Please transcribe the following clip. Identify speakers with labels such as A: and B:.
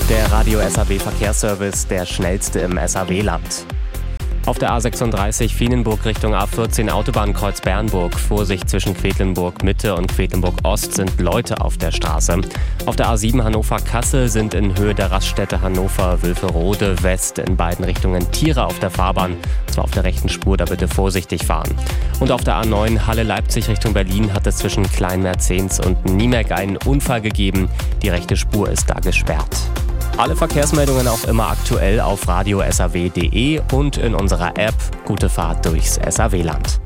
A: Der Radio SAW Verkehrsservice, der schnellste im SAW-Land. Auf der A36 Fienenburg Richtung A14 Autobahnkreuz Bernburg. Vorsicht zwischen Quedlinburg Mitte und Quedlinburg Ost sind Leute auf der Straße. Auf der A7 Hannover-Kassel sind in Höhe der Raststätte Hannover-Wülferode West in beiden Richtungen Tiere auf der Fahrbahn. Zwar auf der rechten Spur, da bitte vorsichtig fahren. Und auf der A9 Halle-Leipzig Richtung Berlin hat es zwischen Kleinmerzens und Niemerk einen Unfall gegeben. Die rechte Spur ist da gesperrt. Alle Verkehrsmeldungen auch immer aktuell auf radiosaw.de und in unserer App. Gute Fahrt durchs SAW-Land.